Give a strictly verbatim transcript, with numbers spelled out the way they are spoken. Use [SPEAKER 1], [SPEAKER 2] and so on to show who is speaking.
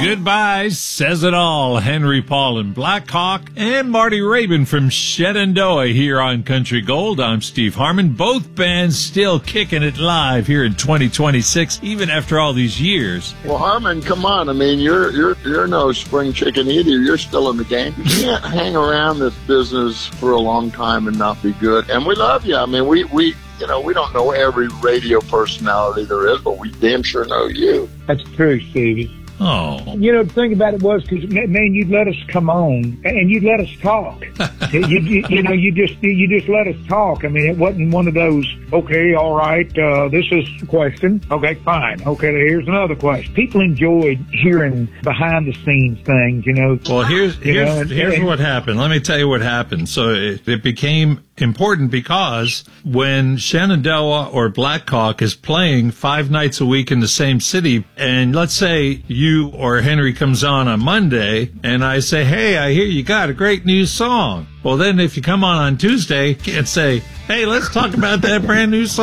[SPEAKER 1] Goodbye says it all. Henry Paul and Blackhawk and Marty Rabin from Shenandoah here on Country Gold. I'm Steve Harmon. Both bands still kicking it live here in twenty twenty-six, even after all these years.
[SPEAKER 2] Well, Harmon, come on. I mean, you're you're you're no spring chicken either. You're still in the game. You can't hang around this business for a long time and not be good. And we love you. I mean, we we you know we don't know every radio personality there is, but we damn sure know you.
[SPEAKER 3] That's true, Stevie.
[SPEAKER 1] Oh.
[SPEAKER 3] You know, the thing about it was, because, man, you'd let us come on, and you'd let us talk. you, you, you know, you just you just let us talk. I mean, it wasn't one of those, okay, all right, uh, this is a question. Okay, fine. Okay, here's another question. People enjoyed hearing behind-the-scenes things, you know.
[SPEAKER 1] Well, here's, here's,
[SPEAKER 3] know, and,
[SPEAKER 1] here's
[SPEAKER 3] and,
[SPEAKER 1] what happened. Let me tell you what happened. So it, it became important because when Shenandoah or Blackhawk is playing five nights a week in the same city, and let's say you or Henry comes on on Monday, and I say, hey, I hear you got a great new song. Well, then if you come on on Tuesday and say, hey, let's talk about that brand new song.